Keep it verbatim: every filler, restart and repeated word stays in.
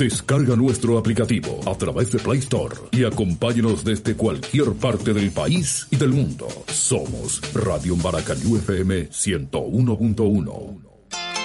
Descarga nuestro aplicativo a través de Play Store y acompáñenos desde cualquier parte del país y del mundo. Somos Radio Maracayú F M ciento uno punto uno.